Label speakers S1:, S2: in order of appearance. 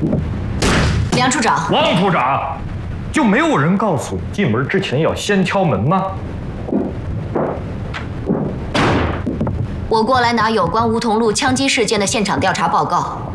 S1: 梁处长，
S2: 王处长，就没有人告诉你进门之前要先敲门吗？
S1: 我过来拿有关梧桐路枪击事件的现场调查报告。